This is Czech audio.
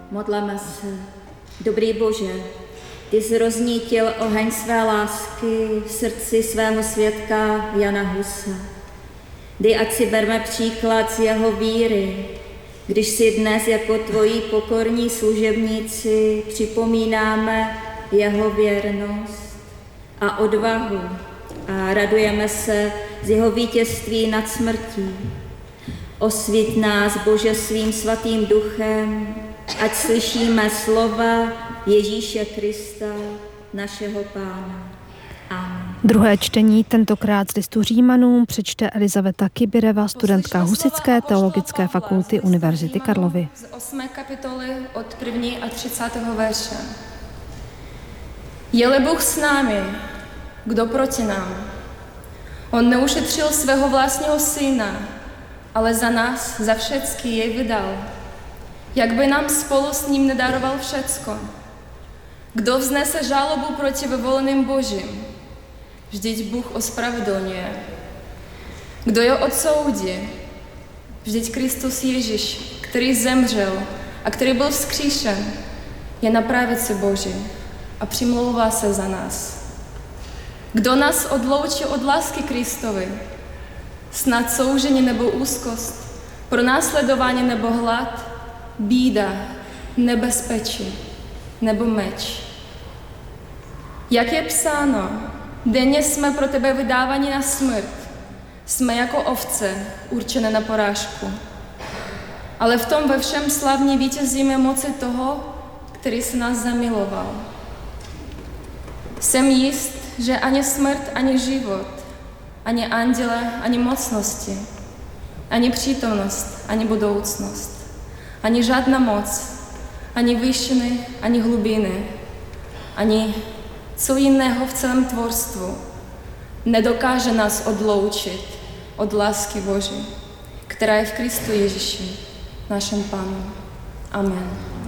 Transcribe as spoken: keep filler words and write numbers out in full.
Modleme se. Dobrý Bože, ty jsi roznítil oheň své lásky v srdci svého svědka Jana Husa. Dej, ať si berme příklad z jeho víry, když si dnes jako tvoji pokorní služebníci připomínáme jeho věrnost a odvahu a radujeme se z jeho vítězství nad smrtí. Osvěť nás, Bože, svým svatým duchem, ať slyšíme slova Ježíše Krista, našeho Pána. Amen. Druhé čtení tentokrát z listu Římanům přečte Elizaveta Kybireva, studentka Husitské teologické fakulty Univerzity Karlovy. Z osmé kapitoly od první a třicátého verše. Je-li Bůh s námi, kdo proti nám? On neušetřil svého vlastního syna, ale za nás, za všecky jej vydal. Jak by nám spolu s ním nedaroval všecko? Kdo vznese žalobu proti vyvoleným Božím? Vždyť Bůh ospravedlňuje. Kdo je odsoudí? Vždyť Kristus Ježíš, který zemřel a který byl vzkříšen, je na pravici Boží a přimlouvá se za nás. Kdo nás odloučí od lásky Kristovy? Snad soužení nebo úzkost, pronásledování nebo hlad, bída, nebezpečí nebo meč. Jak je psáno, denně jsme pro tebe vydáváni na smrt, jsme jako ovce určené na porážku. Ale v tom ve všem slavně vítězíme moci toho, který se nás zamiloval. Jsem jist, že ani smrt, ani život, ani anděle, ani mocnosti, ani přítomnost, ani budoucnost, ani žádná moc, ani výšiny, ani hlubiny, ani co jiného v celém tvorstvu nedokáže nás odloučit od lásky Boží, která je v Kristu Ježíši, našem Pánu. Amen.